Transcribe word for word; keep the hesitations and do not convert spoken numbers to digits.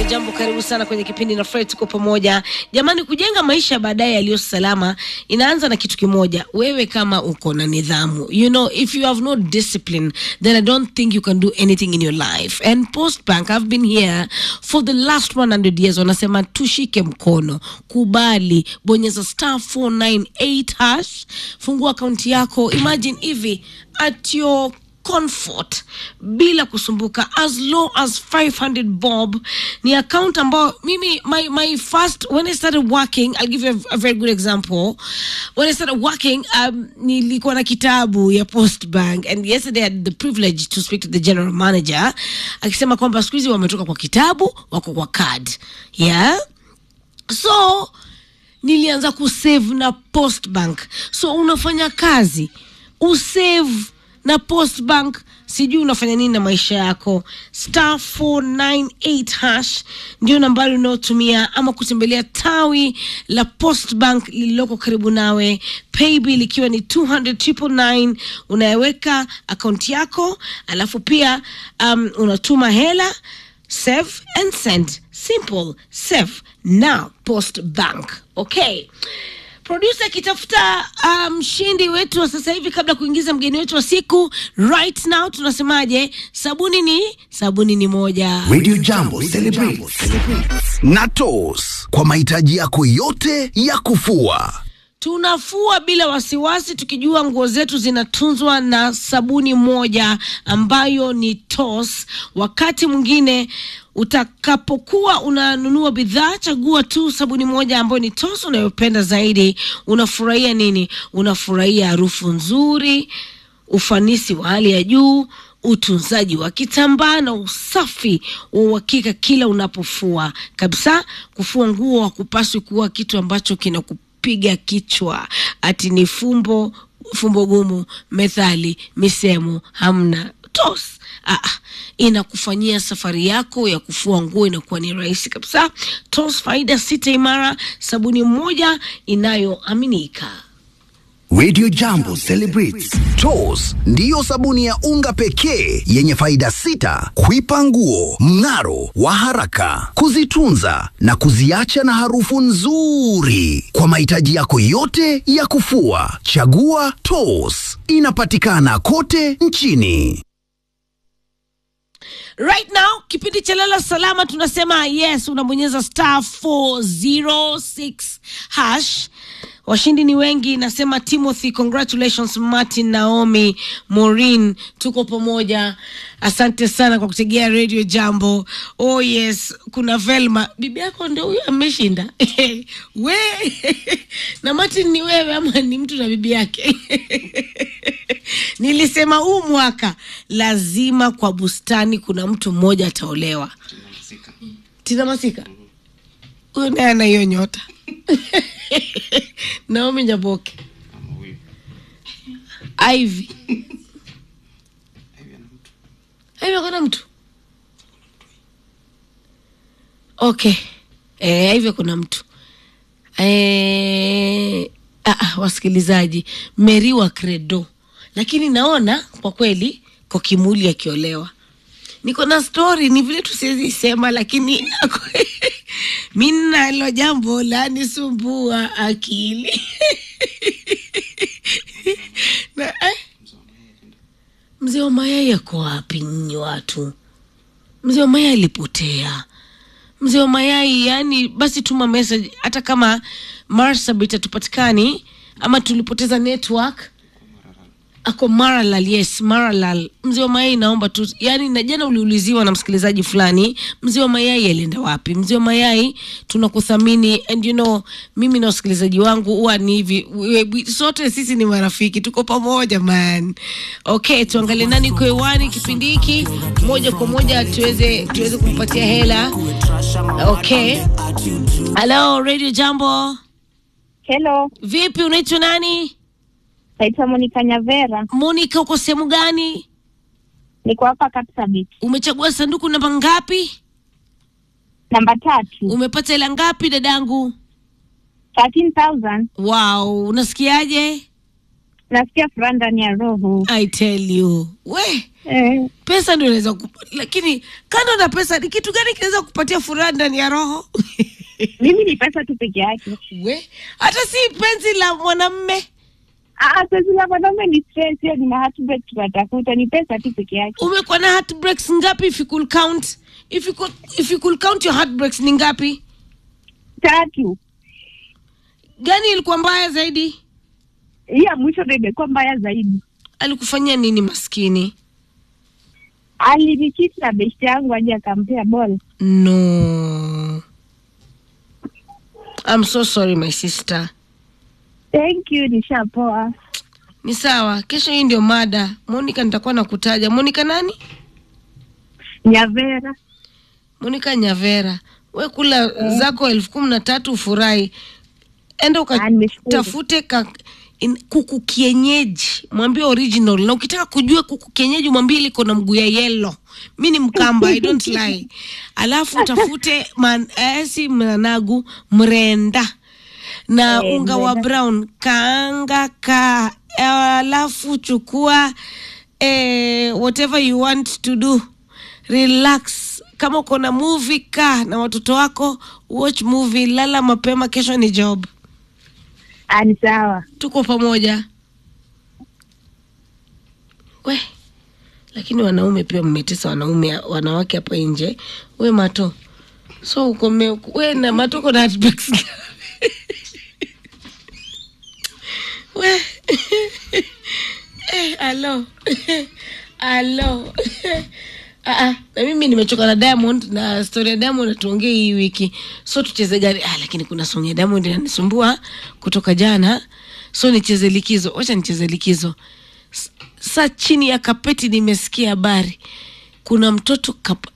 Jambo, karibu sana kwenye kipindi na Fred, tuko pamoja. Jamani, kujenga maisha baadaye yaliyo salama inaanza na kitu kimoja. Wewe kama uko na nidhamu, you know, if you have no discipline, then I don't think you can do anything in your life. And Post Bank, I've been here for the last one hundred years. Wanasema tushike mkono, kubali, bonyeza star four nine eight hash, fungua account yako. Imagine hivi at your comfort, bila kusumbuka, as low as five hundred bob. Ni account ambao mimi my my first, when I started working, I'll give you a, a very good example. When I started working, um nilikuwa na kitabu ya Post Bank, and yesterday I had the privilege to speak to the general manager akisema kwamba siku hizi wametoka kwa kitabu wako kwa card. Yeah, so nilianza kusave na Post Bank. So unafanya kazi usave na Post Bank, sijui unafanya nini na maisha yako. Star four nine eight hash ndio nambari unayotumia, ama kutembelea tawi la Post Bank lililoko karibu nawe. Paybill ikiwa ni two hundred nine nine, unaweka account yako, alafu pia um, unatuma hela. Save and send, simple. Save now, Post Bank. Okay, producer kitafuta mshindi um, wetu wa sasa hivi kabla kuingiza mgeni wetu wa siku. Right now tunasemaje? Sabuni ni sabuni ni moja. Radio Jambo celebrate na Toss kwa mahitaji yako yote ya kufua. Tunafua bila wasiwasi, tukijua nguo zetu zinatunzwa na sabuni moja ambayo ni Toss. Wakati mwingine utakapokuwa unanunua bidhaa, chagua tu sabuni moja ambayo ni Toss unayopenda zaidi. Unafurahia nini? Unafurahia harufu nzuri, ufanisi wa hali ya juu, utunzaji wa kitambaa na usafi wa uhakika kila unapofua. Kabisa, kufua nguo hakupaswi kuwa kitu ambacho kinakupiga kichwa ati ni fumbo fumbo gumu, methali, misemo. Hamna. Toss ah, inakufanyia safari yako ya kufua nguo inakuwa ni rahisi kabisa. Toss, faida sita imara, sabuni moja inayoaminika. Radio Jambo celebrates. Toss ndiyo sabuni ya unga pekee yenye faida sita: kuipa nguo mng'aro wa haraka, kuzitunza na kuziacha na harufu nzuri. Kwa mahitaji yako yote ya kufua, chagua Toss. Inapatikana kote nchini. Right now, kipindi cha lala salama tunasema yes, unabonyeza star four zero six hash. Washindi ni wengi, nasema Timothy, congratulations. Martin, Naomi, Maureen, tuko pamoja. Asante sana kwa kutegea Radio Jambo. Oh yes, kuna Velma, bibi yako ndio huyo ameshinda. We na Martin, ni wewe ama ni mtu na bibi yake? Nilisema huu mwaka lazima kwa bustani kuna mtu mmoja ataolewa. Tina Masika. Huyo naye ana hiyo nyota. Naomi Njaboke. Ivy. Ivy kuna mtu. Okay. Eh, Ivy kuna mtu. Eh, ah, wasikilizaji, Mary wa Credo. Lakini naona kwa kweli kwa Kimuli akiolewa. Niko na story, ni vile tusiwezi sema, lakini mimi nalo jambo la nisumbua akili. Na eh? Mzee wa mayai yako wapi nyinyi watu? Mzee wa mayai alipotea. Mzee wa mayai, yani basi tuma message, hata kama Marsabit atupatikani ama tulipoteza network. Ako Maralal, yes, Maralal. Mzee wa mayai naomba tu, yani na jana uliuliziwa na msikilizaji fulani, mzee wa mayai alienda wapi? Mzee wa mayai tunakuthamini, and you know, mimi na wasikilizaji wangu huwa ni hivi, sote sisi ni marafiki, tuko pamoja man. Okay, tuangalie nani kwa hewani kipindi hiki moja kwa moja tuweze tuweze kumpatia hela. Okay. Hello Radio Jambo. Hello. Vipi, unaitwa nani? Naitwa Monica Nyavera. Monica, uko sehemu gani? Niko hapa Kapsabit. Umechagua sanduku namba ngapi? Namba tatu. Umepata hela ngapi dadangu? thirteen thousand. Wow, unasikiaje? nasikia furaha ndani ya roho. I tell you. We, Eh, pesa ndio inaweza kup... lakini kando na pesa ni kitu gani kinaweza kupatia furaha ndani ya roho? mimi ni pesa tu peke yake. We, hata si penzi la mwanamume. Ah, sasa la mwanaume ni stress, hiyo ni heartbreak tunatafuta, ni pesa tu peke yake. Umekuwa na heartbreaks ngapi if you could count? If you could, if you could count your heartbreaks ni ngapi? Tatu. Gani ilikuwa mbaya zaidi? Hii ya mwisho ndio imekuwa mbaya zaidi. Alikufanyia nini maskini? Alinichiti na besti yangu aje akampea ball. No. I'm so sorry my sister. Thank you, nishapoa. Ni sawa, kesho hii ndio mada. Monica nitakuwa nakutaja. Monica nani? Nyavera. Monica Nyavera. We kula eh, zako elfu kumi na tatu ufurahi. Enda ukatafute ka in, kuku kienyeji. Mwambie original. Na ukitaka kujua kuku kienyeji mwambie liko na mguu ya yellow. Mimi ni Mkamba, I don't lie. Alafu utafute man, eh, si managu mrenda. Na eh, unga wa brown kaanga ka, alafu chukua eh, whatever you want to do, relax. Kama uko na movie ka na watoto wako, watch movie, lala mapema, kesho ni job. Ani sawa. Tuko pamoja. We, lakini wanaume pia mmetesa wanaume wanawake hapa nje. We Mato, so uko me, we na Mato uko na heartbreaks. We eh, alo alo ah ah, na mimi nimechoka na Diamond na story ya Diamond tuongee hii wiki, so tucheze gari. Ah, lakini kuna song ya Diamond inanisumbua kutoka jana, so nicheze likizo. Acha nicheze likizo. Saa chini ya kapeti nimesikia habari kuna mtoto kap